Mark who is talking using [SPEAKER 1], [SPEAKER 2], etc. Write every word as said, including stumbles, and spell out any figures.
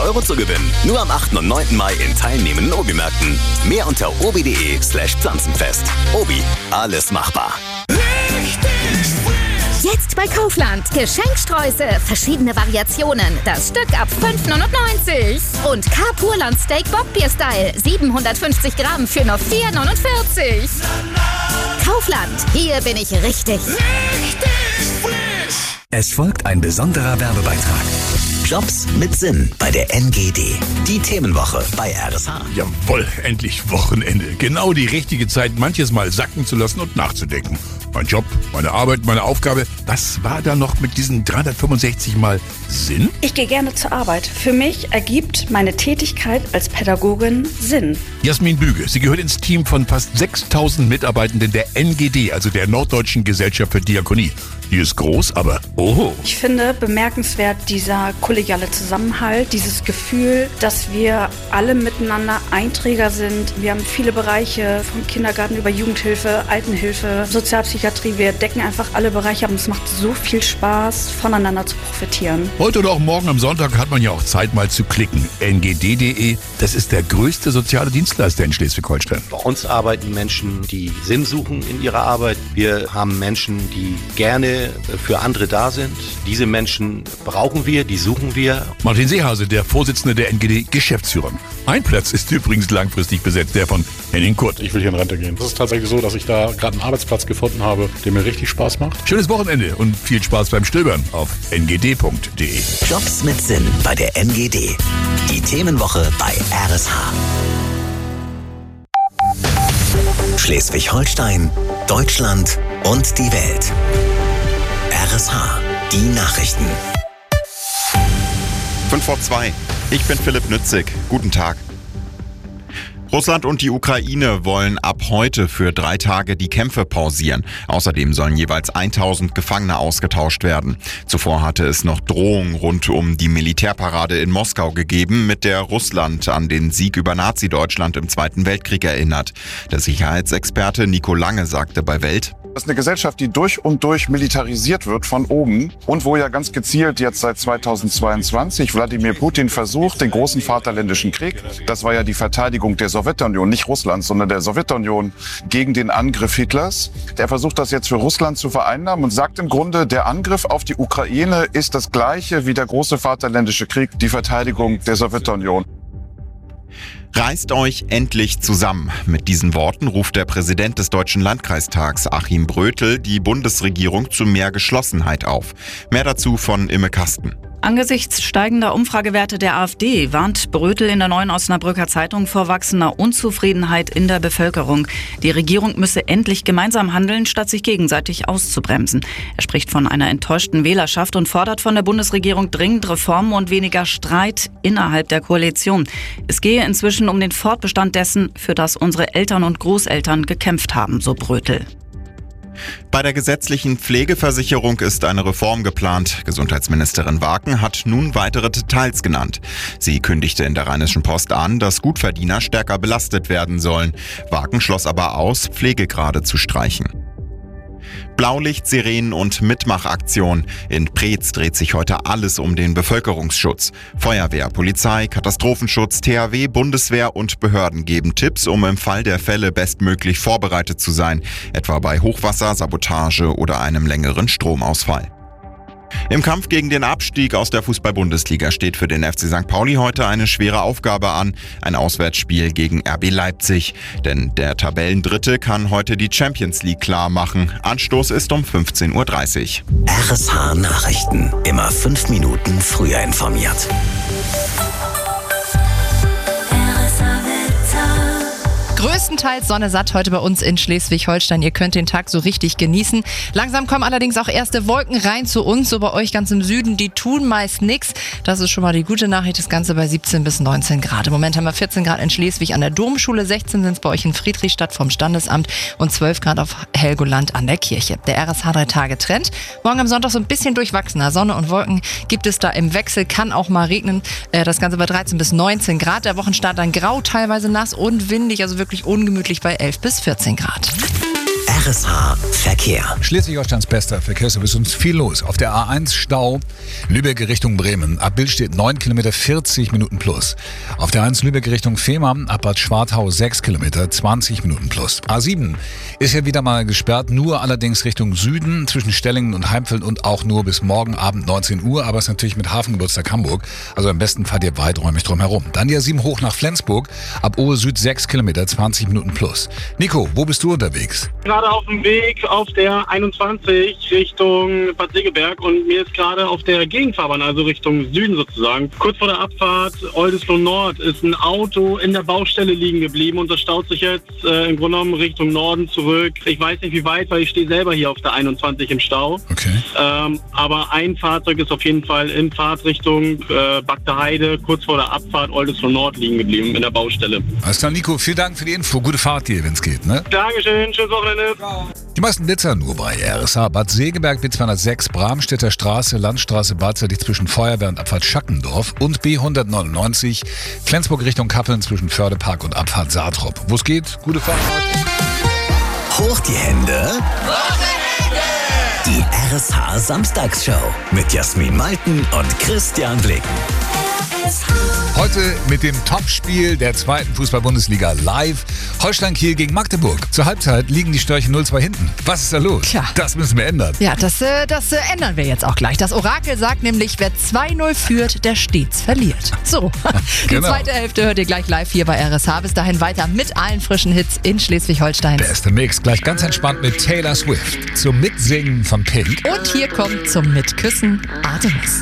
[SPEAKER 1] Euro zu gewinnen. Nur am achten und neunten Mai in teilnehmenden Obi-Märkten. Mehr unter obi.de slash Pflanzenfest. Obi, alles machbar.
[SPEAKER 2] Jetzt bei Kaufland. Geschenksträuße, verschiedene Variationen. Das Stück ab fünf neunundneunzig. Und K-Purland Steak Bockbier Style. siebenhundertfünfzig Gramm für nur vier neunundvierzig. Kaufland, hier bin ich richtig.
[SPEAKER 3] Richtig frisch.
[SPEAKER 1] Es folgt ein besonderer Werbebeitrag. Jobs mit Sinn bei der N G D. Die Themenwoche bei R S H.
[SPEAKER 3] Jawohl, endlich Wochenende. Genau die richtige Zeit, manches Mal sacken zu lassen und nachzudenken. Mein Job, meine Arbeit, meine Aufgabe, was war da noch mit diesen dreihundertfünfundsechzig Mal Sinn?
[SPEAKER 4] Ich gehe gerne zur Arbeit. Für mich ergibt meine Tätigkeit als Pädagogin Sinn.
[SPEAKER 3] Jasmin Büge, sie gehört ins Team von fast sechstausend Mitarbeitenden der N G D, also der Norddeutschen Gesellschaft für Diakonie. Die ist groß, aber oho.
[SPEAKER 4] Ich finde bemerkenswert dieser kollegiale Zusammenhalt, dieses Gefühl, dass wir alle miteinander Einträger sind. Wir haben viele Bereiche, vom Kindergarten über Jugendhilfe, Altenhilfe, Sozialpsychiatrie. Wir decken einfach alle Bereiche ab und es macht so viel Spaß, voneinander zu profitieren.
[SPEAKER 3] Heute oder auch morgen am Sonntag hat man ja auch Zeit, mal zu klicken. N G D punkt de, das ist der größte soziale Dienstleister in Schleswig-Holstein.
[SPEAKER 5] Bei uns arbeiten Menschen, die Sinn suchen in ihrer Arbeit. Wir haben Menschen, die gerne für andere da sind. Diese Menschen brauchen wir, die suchen wir.
[SPEAKER 3] Martin Seehase, der Vorsitzende der N G D-Geschäftsführer. Ein Platz ist übrigens langfristig besetzt, der von Henning Kurt.
[SPEAKER 6] Ich will hier in Rente gehen. Es ist tatsächlich so, dass ich da gerade einen Arbeitsplatz gefunden habe, der mir richtig Spaß macht.
[SPEAKER 3] Schönes Wochenende und viel Spaß beim Stöbern auf N G D punkt de.
[SPEAKER 1] Jobs mit Sinn bei der N G D. Die Themenwoche bei R S H. Schleswig-Holstein, Deutschland und die Welt. R S H, die Nachrichten.
[SPEAKER 7] fünf vor zwei. Ich bin Philipp Nützig. Guten Tag. Russland und die Ukraine wollen ab heute für drei Tage die Kämpfe pausieren. Außerdem sollen jeweils tausend Gefangene ausgetauscht werden. Zuvor hatte es noch Drohungen rund um die Militärparade in Moskau gegeben, mit der Russland an den Sieg über Nazi-Deutschland im Zweiten Weltkrieg erinnert. Der Sicherheitsexperte Nico Lange sagte bei Welt:
[SPEAKER 8] Das ist eine Gesellschaft, die durch und durch militarisiert wird von oben und wo ja ganz gezielt jetzt seit zweitausendzweiundzwanzig Wladimir Putin versucht, den großen Vaterländischen Krieg, das war ja die Verteidigung der Sowjetunion, nicht Russlands, sondern der Sowjetunion gegen den Angriff Hitlers. Der versucht das jetzt für Russland zu vereinnahmen und sagt im Grunde, der Angriff auf die Ukraine ist das gleiche wie der große Vaterländische Krieg, die Verteidigung der Sowjetunion.
[SPEAKER 7] Reißt euch endlich zusammen. Mit diesen Worten ruft der Präsident des Deutschen Landkreistags, Achim Brötel, die Bundesregierung zu mehr Geschlossenheit auf. Mehr dazu von Imme Kasten.
[SPEAKER 9] Angesichts steigender Umfragewerte der AfD warnt Brötel in der Neuen Osnabrücker Zeitung vor wachsender Unzufriedenheit in der Bevölkerung. Die Regierung müsse endlich gemeinsam handeln, statt sich gegenseitig auszubremsen. Er spricht von einer enttäuschten Wählerschaft und fordert von der Bundesregierung dringend Reformen und weniger Streit innerhalb der Koalition. Es gehe inzwischen um den Fortbestand dessen, für das unsere Eltern und Großeltern gekämpft haben, so Brötel.
[SPEAKER 7] Bei der gesetzlichen Pflegeversicherung ist eine Reform geplant. Gesundheitsministerin Waken hat nun weitere Details genannt. Sie kündigte in der Rheinischen Post an, dass Gutverdiener stärker belastet werden sollen. Waken schloss aber aus, Pflegegrade zu streichen. Blaulicht, Sirenen und Mitmachaktion. In Preetz dreht sich heute alles um den Bevölkerungsschutz. Feuerwehr, Polizei, Katastrophenschutz, T H W, Bundeswehr und Behörden geben Tipps, um im Fall der Fälle bestmöglich vorbereitet zu sein. Etwa bei Hochwasser, Sabotage oder einem längeren Stromausfall. Im Kampf gegen den Abstieg aus der Fußball-Bundesliga steht für den F C Sankt Pauli heute eine schwere Aufgabe an. Ein Auswärtsspiel gegen R B Leipzig. Denn der Tabellendritte kann heute die Champions League klar machen. Anstoß ist um fünfzehn Uhr dreißig.
[SPEAKER 1] R S H Nachrichten. Immer fünf Minuten früher informiert.
[SPEAKER 10] Größtenteils Sonne satt heute bei uns in Schleswig-Holstein. Ihr könnt den Tag so richtig genießen. Langsam kommen allerdings auch erste Wolken rein zu uns, so bei euch ganz im Süden. Die tun meist nichts. Das ist schon mal die gute Nachricht. Das Ganze bei siebzehn bis neunzehn Grad. Im Moment haben wir vierzehn Grad in Schleswig an der Domschule, sechzehn sind es bei euch in Friedrichstadt vom Standesamt und zwölf Grad auf Helgoland an der Kirche. Der R S H drei Tage Trend. Morgen am Sonntag so ein bisschen durchwachsener. Sonne und Wolken gibt es da im Wechsel. Kann auch mal regnen. Das Ganze bei dreizehn bis neunzehn Grad. Der Wochenstart dann grau, teilweise nass und windig. Also wirklich ungemütlich bei elf bis vierzehn Grad.
[SPEAKER 1] R S H Verkehr.
[SPEAKER 11] Schleswig-Holsteins bester Verkehrsservice, uns viel los. Auf der A eins Stau, Lübeck Richtung Bremen. Ab Bild steht neun Kilometer, vierzig Minuten plus. Auf der A eins Lübeck Richtung Fehmarn, ab Bad Schwartau sechs Kilometer, zwanzig Minuten plus. A sieben ist ja wieder mal gesperrt, nur allerdings Richtung Süden, zwischen Stellingen und Heimfeld und auch nur bis morgen Abend neunzehn Uhr, aber ist natürlich mit Hafengeburtstag Hamburg. Also am besten fahrt ihr weiträumig drum herum. Dann die A sieben hoch nach Flensburg, ab Ohe Süd sechs Kilometer, zwanzig Minuten plus. Nico, wo bist du unterwegs?
[SPEAKER 12] Gerade auf dem Weg auf der einundzwanzig Richtung Bad Segeberg und mir ist gerade auf der Gegenfahrbahn, also Richtung Süden sozusagen, kurz vor der Abfahrt Oldesloe Nord ist ein Auto in der Baustelle liegen geblieben und das staut sich jetzt äh, im Grunde genommen Richtung Norden zurück. Ich weiß nicht wie weit, weil ich stehe selber hier auf der einundzwanzig im Stau.
[SPEAKER 11] Okay.
[SPEAKER 12] Ähm, aber ein Fahrzeug ist auf jeden Fall in Fahrtrichtung äh, Bagde Heide, kurz vor der Abfahrt Oldesloe Nord liegen geblieben in der Baustelle.
[SPEAKER 11] Alles klar, Nico, vielen Dank für die Info. Gute Fahrt dir, wenn es geht, ne?
[SPEAKER 12] Dankeschön, schönes Wochenende. Ciao.
[SPEAKER 11] Die meisten Blitzer nur bei R S H. Bad Segeberg B zweihundertsechs, Bramstädter Straße, Landstraße beidseitig zwischen Feuerwehr und Abfahrt Schackendorf und B hundertneunundneunzig, Flensburg Richtung Kappeln zwischen Fördepark und Abfahrt Saartrop. Wo es geht, gute Fahrt.
[SPEAKER 1] Hoch die Hände. Die R S H Samstagsshow mit Jasmin Malten und Christian Blicken.
[SPEAKER 11] Heute mit dem Topspiel der zweiten Fußball-Bundesliga live. Holstein Kiel gegen Magdeburg. Zur Halbzeit liegen die Störche null zwei hinten. Was ist da los?
[SPEAKER 10] Tja.
[SPEAKER 11] Das müssen wir ändern.
[SPEAKER 10] Ja, das, äh, das äh, ändern wir jetzt auch gleich. Das Orakel sagt nämlich, wer zwei null führt, der stets verliert. So, die
[SPEAKER 11] Genau.
[SPEAKER 10] zweite Hälfte hört ihr gleich live hier bei R S H. Bis dahin weiter mit allen frischen Hits in Schleswig-Holstein.
[SPEAKER 11] Beste Mix. Gleich ganz entspannt mit Taylor Swift. Zum Mitsingen von Pink.
[SPEAKER 10] Und hier kommt zum Mitküssen Artemis.